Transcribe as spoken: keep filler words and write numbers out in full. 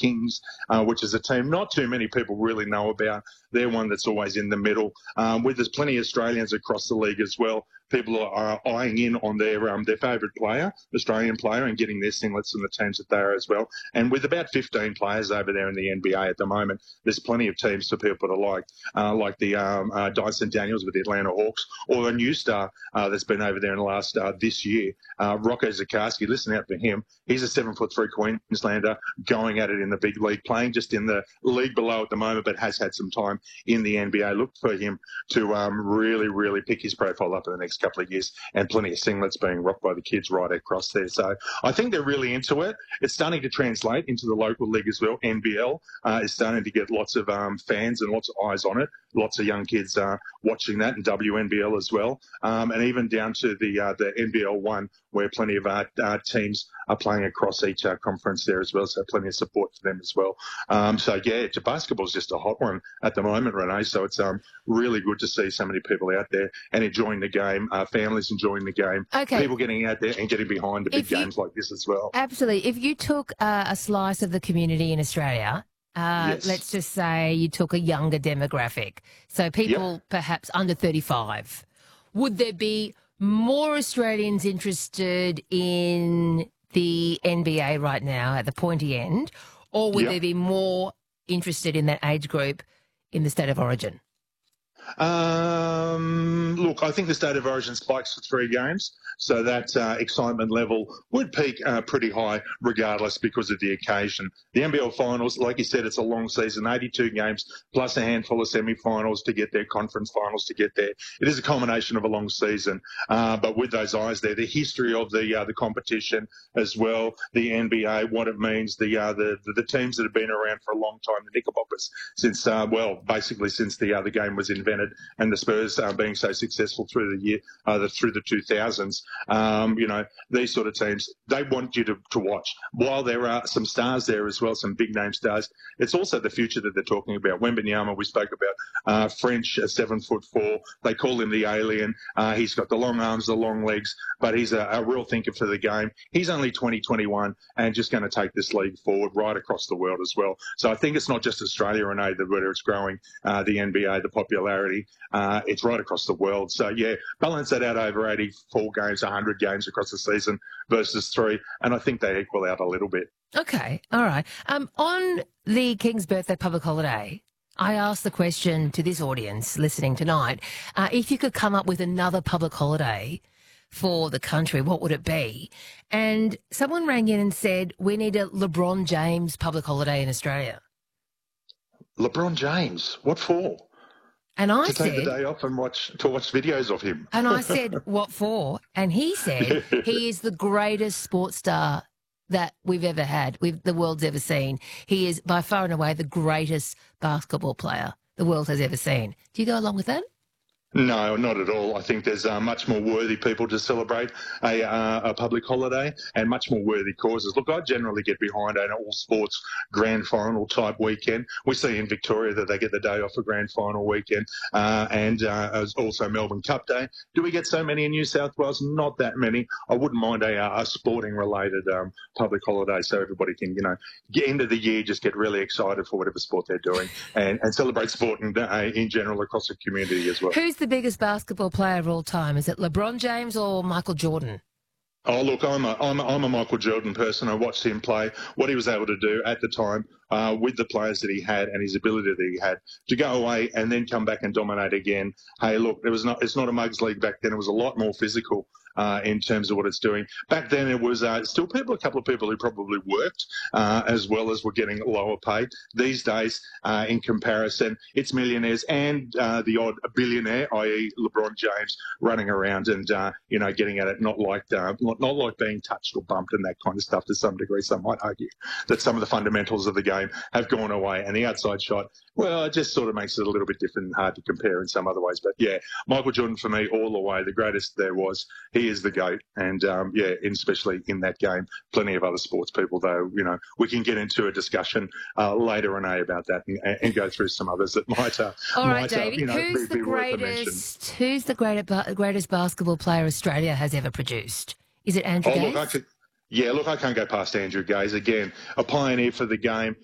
Kings, uh, which is a team not too many people really know about. They're one that's always in the middle. Um, with there's plenty of Australians across the league as well. People are, are eyeing in on their um, their favourite player, Australian player, and getting their singlets in the teams that they are as well. And with about fifteen players over there in the N B A at the moment, there's plenty of teams for people to like, uh, like the um, uh, Dyson Daniels with the Atlanta Hawks, or a new star uh, that's been over there in the last uh, this year, uh, Rocco Zikarsky. Listen out for him. He's a seven foot three Queenslander going at it in the big league, playing just in the league below at the moment, but has had some time in the N B A. Look for him to um, really, really pick his profile up in the next couple of years, and plenty of singlets being rocked by the kids right across there. So I think they're really into it. It's starting to translate into the local league as well. N B L uh, is starting to get lots of um, fans and lots of eyes on it. Lots of young kids uh, watching that, and W N B L as well, um, and even down to the uh, the N B L one, where plenty of our uh, teams are playing across each uh, conference there as well, so plenty of support for them as well. Um, so, yeah, basketball's just a hot one at the moment, Renee, so it's um, really good to see so many people out there and enjoying the game, uh, families enjoying the game, okay. people getting out there and getting behind the big you, games like this as well. Absolutely. If you took uh, a slice of the community in Australia, uh, yes. let's just say you took a younger demographic, so people yep. perhaps under thirty-five, would there be more Australians interested in the N B A right now at the pointy end, or would yep. there be more interested in that age group in the state of origin? Um, look, I think the state of origin spikes for three games, so that uh, excitement level would peak uh, pretty high regardless because of the occasion. The N B L finals, like you said, it's a long season, eighty-two games plus a handful of semi-finals to get there, conference finals to get there. It is a culmination of a long season, uh, but with those eyes there, the history of the uh, the competition as well, the N B A, what it means, the, uh, the the the teams that have been around for a long time, the Knickerbockers, since uh, well, basically since the uh, the game was invented. And the Spurs uh, being so successful through the year, uh, the, through the two thousands, um, you know, these sort of teams, they want you to, to watch. While there are some stars there as well, some big name stars, it's also the future that they're talking about. Wembanyama, we spoke about, uh, French, uh, seven foot four. They call him the alien. Uh, he's got the long arms, the long legs, but he's a, a real thinker for the game. He's only twenty, twenty-one and just going to take this league forward right across the world as well. So I think it's not just Australia, Renee, that where it's growing, uh, the N B A, the popularity. Uh, it's right across the world. So, yeah, balance that out over eighty-four games, one hundred games across the season versus three, and I think they equal out a little bit. Okay, all right. Um, on the King's birthday public holiday, I asked the question to this audience listening tonight, uh, if you could come up with another public holiday for the country, what would it be? And someone rang in and said, we need a LeBron James public holiday in Australia. LeBron James? What for? And I to said, take the day off and watch to watch videos of him. And I said, what for? And he said he is the greatest sports star that we've ever had, we've, the world's ever seen. He is by far and away the greatest basketball player the world has ever seen. Do you go along with that? No, not at all. I think there's uh, much more worthy people to celebrate a, uh, a public holiday and much more worthy causes. Look, I generally get behind an all-sports grand final type weekend. We see in Victoria that they get the day off for grand final weekend uh, and uh, also Melbourne Cup Day. Do we get so many in New South Wales? Not that many. I wouldn't mind a, a sporting-related um, public holiday so everybody can, you know, get into the year, just get really excited for whatever sport they're doing and, and celebrate sport in, uh, in general across the community as well. Who's the biggest basketball player of all time? Is it LeBron James or Michael Jordan? Oh, look, I'm a, I'm, a, I'm a Michael Jordan person. I watched him play, what he was able to do at the time uh, with the players that he had and his ability that he had to go away and then come back and dominate again. Hey, look, it was not, it's not a mugs league back then. It was a lot more physical. Uh, in terms of what it's doing. Back then it was uh, still people, a couple of people who probably worked uh, as well as were getting lower paid. These days, uh, in comparison, it's millionaires and uh, the odd billionaire, that is. LeBron James, running around and, uh, you know, getting at it, not like, uh, not, not like being touched or bumped and that kind of stuff to some degree. Some might argue that some of the fundamentals of the game have gone away and the outside shot, well, it just sort of makes it a little bit different and hard to compare in some other ways. But, yeah, Michael Jordan for me all the way, the greatest there was. He is the GOAT, and um, yeah, especially in that game. Plenty of other sports people, though. You know, we can get into a discussion uh, later, Renee, about that, and, and go through some others that might. Uh, All right, might, Davey. Uh, you know, who's be, the be greatest? Who's the greatest, greatest basketball player Australia has ever produced? Is it Andrew oh, Gaze? Look, I could, Yeah, look, I can't go past Andrew Gaze. Again, a pioneer for the game.